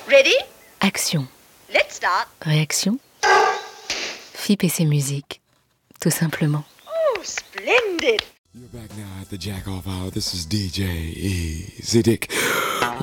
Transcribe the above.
Ready? Action. Let's start. Réaction. FIP et ses musiques. Tout simplement. Oh, splendid. You're back now at the Jack Off Hour. This is DJ Easy Dick.